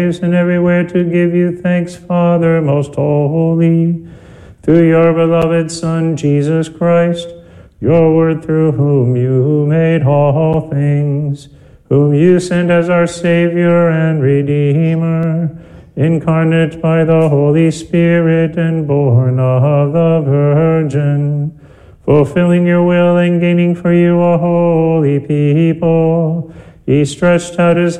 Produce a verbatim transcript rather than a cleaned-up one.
and everywhere to give you thanks, Father, most holy, through your beloved Son, Jesus Christ, your word through whom you made all things, whom you sent as our Savior and Redeemer, incarnate by the Holy Spirit and born of the Virgin, fulfilling your will and gaining for you a holy people. He stretched out his